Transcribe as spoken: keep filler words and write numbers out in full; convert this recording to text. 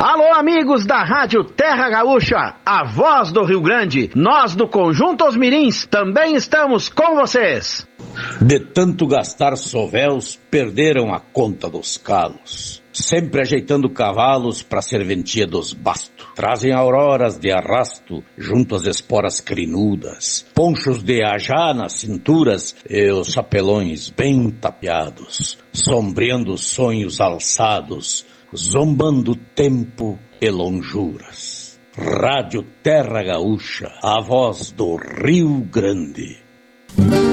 Alô, amigos da Rádio Terra Gaúcha, a voz do Rio Grande. Nós do Conjunto Os Mirins também estamos com vocês. De tanto gastar sovéus, perderam a conta dos calos. Sempre ajeitando cavalos pra serventia dos bastos. Trazem auroras de arrasto junto às esporas crinudas. Ponchos de ajá nas cinturas e os chapelões bem tapeados. Sombreando sonhos alçados, zombando tempo e lonjuras. Rádio Terra Gaúcha, a voz do Rio Grande.